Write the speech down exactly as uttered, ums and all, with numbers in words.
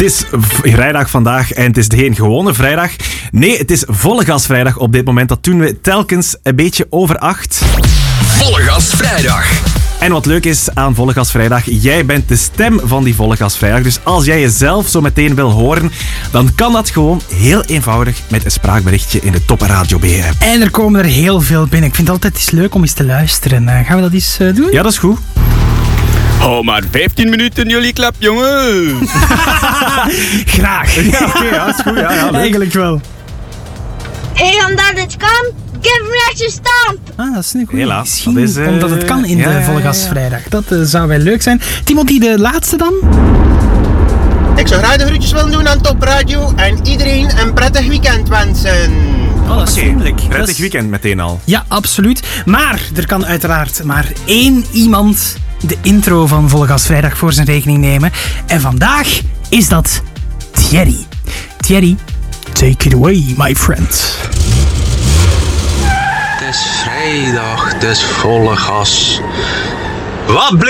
Het is vrijdag vandaag en het is geen gewone vrijdag. Nee, het is volle gas vrijdag op dit moment. Dat doen we telkens een beetje over acht. Volle gas vrijdag. En wat leuk is aan Volle Gas Vrijdag, jij bent de stem van die Volle Gas Vrijdag. Dus als jij jezelf zo meteen wil horen, dan kan dat gewoon heel eenvoudig met een spraakberichtje in de Top Radio B app. En er komen er heel veel binnen. Ik vind het altijd eens leuk om eens te luisteren. Uh, gaan we dat eens uh, doen? Ja, dat is goed. Oh, maar vijftien minuten jullie klap, jongen. Graag. Ja, oké, okay, ja, dat is goed. Ja, ja, eigenlijk wel. Hey, omdat het kan, give me extra stamp. Ah, dat is een goeie. Helaas. Misschien Dat is, uh, omdat het kan in ja, de Volle Gas ja, ja. Vrijdag. Dat uh, zou wel leuk zijn. Timothy, de laatste dan? Ik zou graag de groetjes willen doen aan Top Radio en iedereen een prettig weekend wensen. Oh, dat is Oké, vriendelijk. prettig Dat is- weekend meteen al. Ja, absoluut. Maar er kan uiteraard maar één iemand de intro van Volle Gas Vrijdag voor zijn rekening nemen. En vandaag is dat Thierry. Thierry, take it away, my friend. Het is vrijdag, het is volle gas. Wat bleef